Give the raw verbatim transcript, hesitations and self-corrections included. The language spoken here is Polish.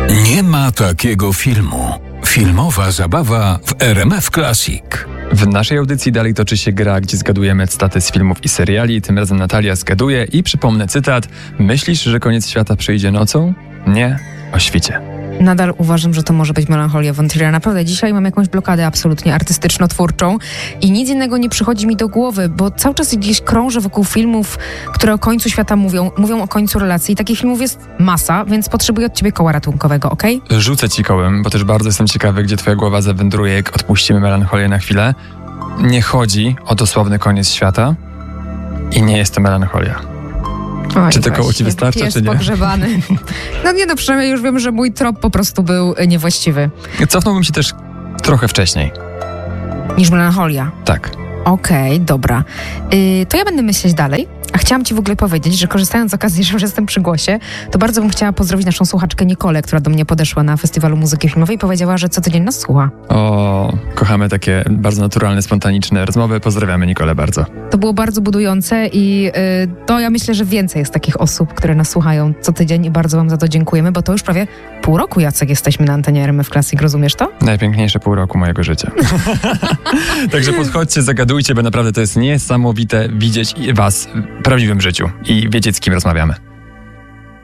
Nie ma takiego filmu. Filmowa zabawa w R M F Classic. W naszej audycji dalej toczy się gra, gdzie zgadujemy cytaty z filmów i seriali. Tym razem Natalia zgaduje i przypomnę cytat. Myślisz, że koniec świata przyjdzie nocą? Nie, o świcie. Nadal uważam, że to może być Melancholia von Trier'a. Naprawdę, dzisiaj mam jakąś blokadę absolutnie artystyczno-twórczą i nic innego nie przychodzi mi do głowy, bo cały czas gdzieś krążę wokół filmów, które o końcu świata mówią, mówią o końcu relacji. Takich filmów jest masa, więc potrzebuję od ciebie koła ratunkowego, okej? Okay? Rzucę ci kołem, bo też bardzo jestem ciekawy, gdzie twoja głowa zawędruje, jak odpuścimy melancholię na chwilę. Nie chodzi o dosłowny koniec świata i nie jest to melancholia. Oj, czy to koło ci wystarcza, jest czy nie? Pogrzebany. No nie, no przynajmniej już wiem, że mój trop po prostu był niewłaściwy. Cofnąłbym się też trochę wcześniej. Niż melancholia? Tak. Okej, okay, dobra. Yy, to ja będę myśleć dalej. A chciałam ci w ogóle powiedzieć, że korzystając z okazji, że już jestem przy głosie, to bardzo bym chciała pozdrowić naszą słuchaczkę Nikolę, która do mnie podeszła na Festiwalu Muzyki Filmowej i powiedziała, że co tydzień nas słucha. O, kochamy takie bardzo naturalne, spontaniczne rozmowy. Pozdrawiamy Nikolę bardzo. To było bardzo budujące i yy, to ja myślę, że więcej jest takich osób, które nas słuchają co tydzień i bardzo wam za to dziękujemy, bo to już prawie pół roku, Jacek, jesteśmy na antenie R M F Classic, rozumiesz to? Najpiękniejsze pół roku mojego życia. Także podchodźcie, zagadujcie, bo naprawdę to jest niesamowite widzieć was w prawdziwym życiu i wiedzieć, z kim rozmawiamy.